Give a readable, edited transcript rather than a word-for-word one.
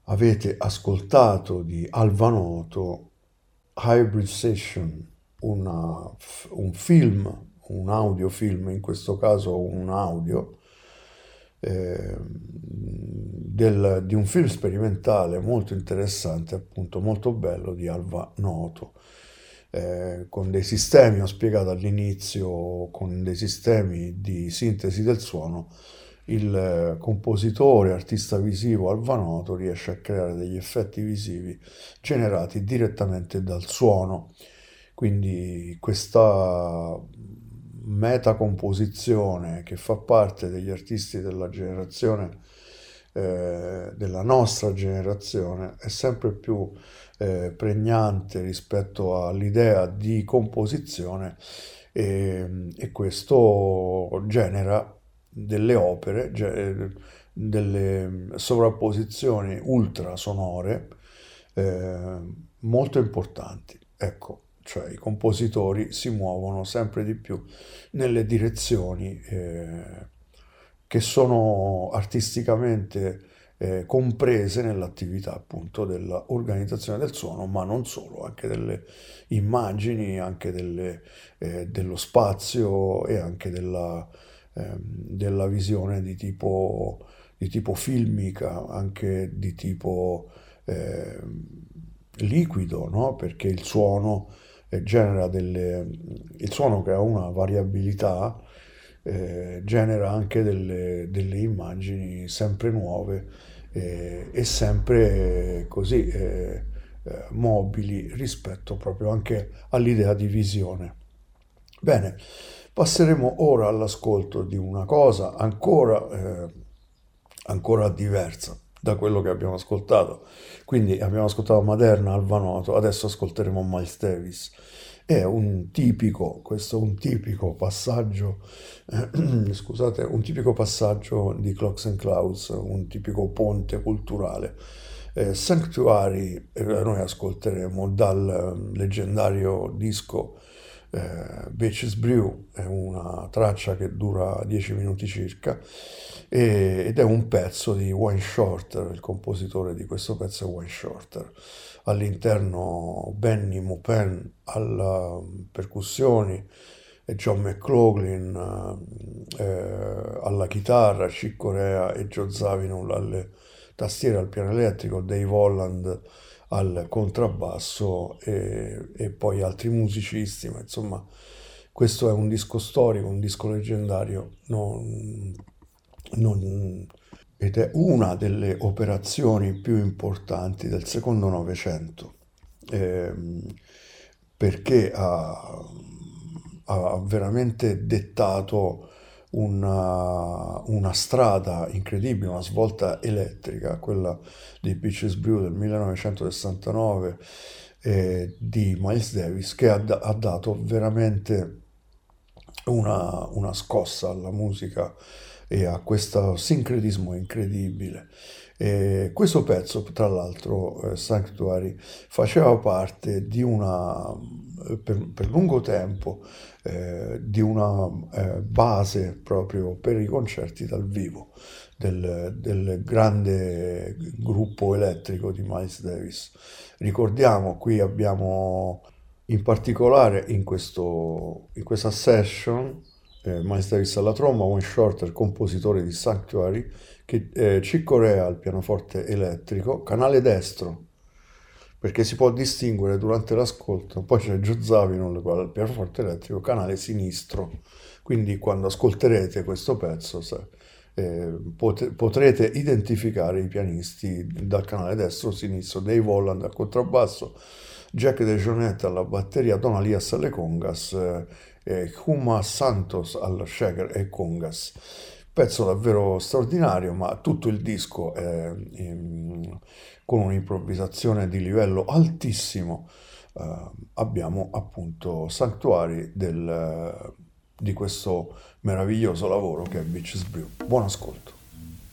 Avete ascoltato di Alvanoto Hybrid Session, un film, un audiofilm, in questo caso un audio, di un film sperimentale molto interessante, appunto molto bello, di Alvanoto, con dei sistemi, ho spiegato all'inizio, con dei sistemi di sintesi del suono. Il compositore, artista visivo Alvanoto riesce a creare degli effetti visivi generati direttamente dal suono. Quindi questa metacomposizione che fa parte degli artisti della generazione, della nostra generazione, è sempre più pregnante rispetto all'idea di composizione e questo genera delle opere, delle sovrapposizioni ultrasonore eh, molto importanti. Ecco, cioè i compositori si muovono sempre di più nelle direzioni che sono artisticamente comprese nell'attività appunto dell'organizzazione del suono, ma non solo, anche delle immagini, anche dello spazio e anche della visione di tipo filmica, anche di tipo liquido, no? Perché il suono che ha una variabilità genera anche delle immagini sempre nuove e sempre così mobili rispetto proprio anche all'idea di visione. Bene, passeremo ora all'ascolto di una cosa ancora diversa da quello che abbiamo ascoltato. Quindi abbiamo ascoltato Maderna, Alvanoto, adesso ascolteremo Miles Davis. Questo è un tipico passaggio, scusate, un tipico passaggio di Clocks and Clouds, un tipico ponte culturale. Sanctuary, noi ascolteremo dal leggendario disco Bitches Brew, è una traccia che dura 10 minuti circa ed è un pezzo di Wayne Shorter, il compositore di questo pezzo è Wayne Shorter. All'interno Benny Maupin alla percussioni e John McLaughlin alla chitarra, Chick Corea e Joe Zawinul alle tastiere al piano elettrico, Dave Holland al contrabbasso e poi altri musicisti, ma insomma questo è un disco storico, un disco leggendario, non- ed è una delle operazioni più importanti del secondo Novecento, ehm, perché ha veramente dettato una strada incredibile, una svolta elettrica, quella dei Beaches Brew del 1969 di Miles Davis, che ha dato veramente una scossa alla musica e a questo sincretismo incredibile. Questo pezzo, tra l'altro, Sanctuary, faceva parte per lungo tempo, di una base proprio per i concerti dal vivo del grande gruppo elettrico di Miles Davis. Ricordiamo, qui abbiamo in particolare in questa session Miles Davis alla tromba, Wayne Shorter, compositore di Sanctuary, Chick Corea al pianoforte elettrico, canale destro, perché si può distinguere durante l'ascolto, poi c'è Joe Zawinul al pianoforte elettrico, canale sinistro, quindi quando ascolterete questo pezzo potrete identificare i pianisti dal canale destro o sinistro, Dave Holland al contrabbasso, Jack DeJohnette alla batteria, Don Alias alle congas, Huma Santos al shaker e congas. Pezzo davvero straordinario, ma tutto il disco è con un'improvvisazione di livello altissimo. Abbiamo appunto Sanctuary di questo meraviglioso lavoro che è Beaches Brew. Buon ascolto.